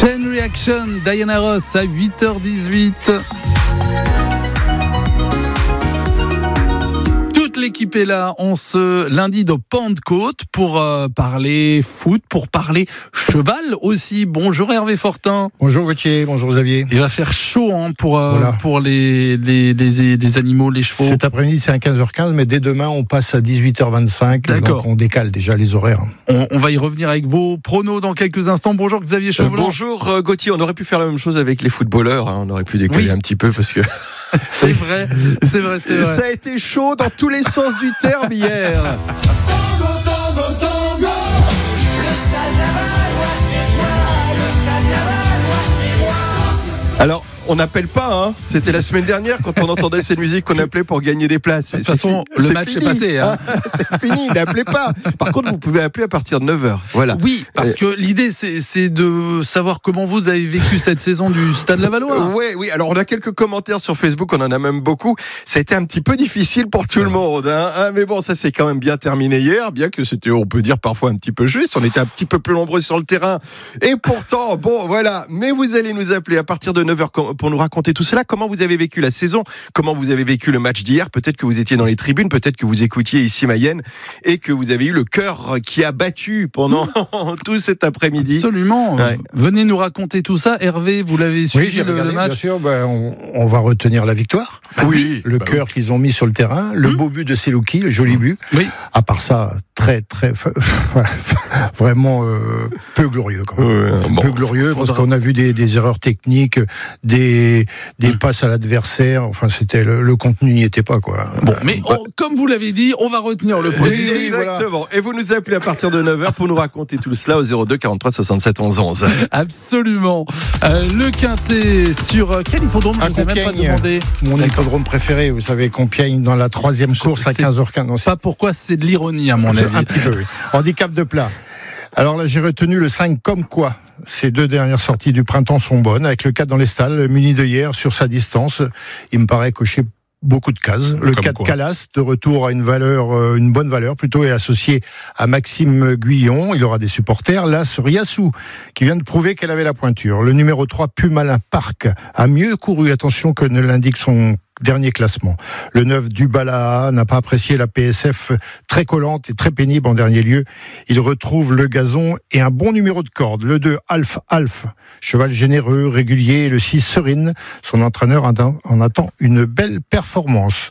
Chain Reaction, Diana Ross à 8h18. Toute l'équipe est là en ce lundi de Pentecôte pour parler foot, pour parler cheval aussi. Bonjour Hervé Fortin. Bonjour Gauthier, bonjour Xavier. Il va faire chaud pour les animaux, les chevaux. Cet après-midi c'est à 15h15, mais dès demain on passe à 18h25. D'accord. Donc on décale déjà les horaires. On va y revenir avec vos pronos dans quelques instants. Bonjour Xavier Chauvelin. Bonjour Gauthier, on aurait pu faire la même chose avec les footballeurs, on aurait pu décaler un petit peu parce que... C'est vrai. Ça a été chaud dans tous les sens du terme hier. Alors, on n'appelle pas, hein. C'était la semaine dernière quand on entendait ces musiques qu'on appelait pour gagner des places. De toute façon, le match est passé. Hein. C'est fini, n'appelez pas. Par contre, vous pouvez appeler à partir de 9h. Voilà. Oui, parce que l'idée, c'est de savoir comment vous avez vécu cette saison du Stade Lavallois. Oui. Alors, on a quelques commentaires sur Facebook, on en a même beaucoup. Ça a été un petit peu difficile pour tout le monde. Hein. Mais bon, ça s'est quand même bien terminé hier, bien que c'était, on peut dire, parfois un petit peu juste. On était un petit peu plus nombreux sur le terrain. Et pourtant, bon, voilà. Mais vous allez nous appeler à partir de 9h pour nous raconter tout cela. Comment vous avez vécu la saison? Comment vous avez vécu le match d'hier? Peut-être que vous étiez dans les tribunes, peut-être que vous écoutiez ici Mayenne et que vous avez eu le cœur qui a battu pendant tout cet après-midi. Absolument. Ouais. Venez nous raconter tout ça. Hervé, vous l'avez suivi le match? Bien sûr, on va retenir la victoire. Le cœur qu'ils ont mis sur le terrain, le beau but de Selouki, le joli but. Oui. À part ça, très vraiment peu glorieux. Quand même. Peu glorieux parce qu'on a vu des erreurs techniques, des passes à l'adversaire. Enfin, c'était le contenu n'y était pas quoi. Bon, mais comme vous l'avez dit, on va retenir le positif. Exactement. Et vous nous appelez à partir de 9h pour nous raconter tout cela au 02 43 67 11 11. Absolument. Le Quintet sur quel hippodrome? Je ne vous ai même pas demandé. Mon hippodrome préféré, vous savez, Compiègne dans la 3e course à 15h15. Non, pas pourquoi, c'est de l'ironie à mon avis. Un petit peu, oui. Handicap de plat. Alors là, j'ai retenu le 5 comme quoi. Ces 2 dernières sorties du printemps sont bonnes, avec le 4 dans les stalles, muni de hier sur sa distance. Il me paraît cocher beaucoup de cases. Le 4 Calas, de retour à une bonne valeur plutôt, est associé à Maxime Guyon. Il aura des supporters. L'As Riassou, qui vient de prouver qu'elle avait la pointure. Le numéro 3 Pumalin Park a mieux couru, attention, que ne l'indique son dernier classement. Le 9 Dubala n'a pas apprécié la PSF très collante et très pénible en dernier lieu. Il retrouve le gazon et un bon numéro de corde. Le 2 Alf, cheval généreux, régulier. Le 6 Serine, son entraîneur en attend une belle performance.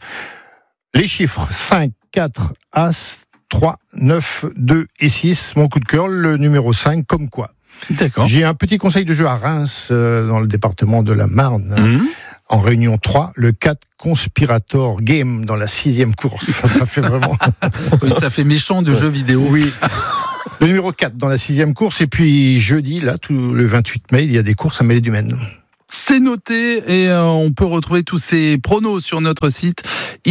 Les chiffres 5, 4, As, 3, 9, 2 et 6. Mon coup de cœur, le numéro 5, comme quoi. D'accord. J'ai un petit conseil de jeu à Reims, dans le département de la Marne. En réunion 3, le 4 Conspirator Game dans la 6e course. Ça fait vraiment... Oui, ça fait méchant de jeux vidéo. Oui. Le numéro 4 dans la 6e course. Et puis jeudi, là, le 28 mai, il y a des courses à Mêlée-du-Maine. C'est noté et on peut retrouver tous ces pronos sur notre site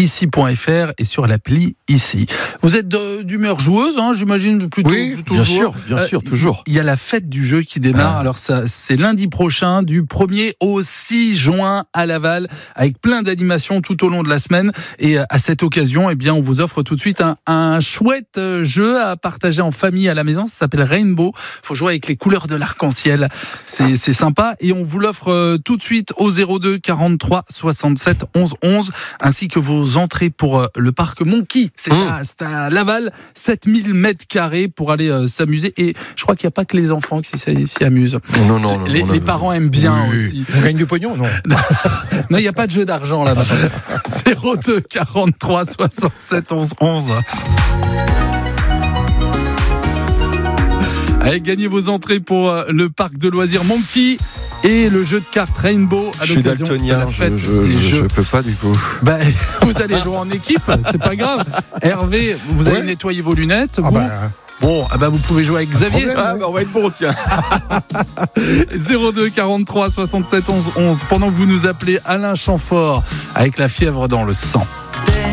ici.fr et sur l'appli ici. Vous êtes d'humeur joueuse, hein, j'imagine plutôt. Oui, bien sûr, toujours. Il y a la fête du jeu qui démarre. Alors ça, c'est lundi prochain, du 1er au 6 juin à Laval, avec plein d'animations tout au long de la semaine. Et à cette occasion, eh bien, on vous offre tout de suite un chouette jeu à partager en famille à la maison. Ça s'appelle Rainbow. Faut jouer avec les couleurs de l'arc-en-ciel. C'est sympa et on vous l'offre tout de suite au 02 43 67 11 11, ainsi que vos entrées pour le parc Monkey. C'est à Laval, 7000 mètres carrés pour aller s'amuser. Et je crois qu'il n'y a pas que les enfants qui s'y amusent. Non. Les parents aiment bien aussi. On gagne du pognon, non? Non, il n'y a pas de jeu d'argent là-bas. 02 43 67 11 11. Allez, gagnez vos entrées pour le parc de loisirs Monkey et le jeu de cartes Rainbow à l'occasion de la fête des jeux. Je peux pas du coup. Vous allez jouer en équipe, c'est pas grave. Hervé, vous allez nettoyer vos lunettes. Bon, vous pouvez jouer avec Xavier. On va être bon, tiens. 02 43 67 11 11. Pendant que vous nous appelez, Alain Chamfort avec La fièvre dans le sang.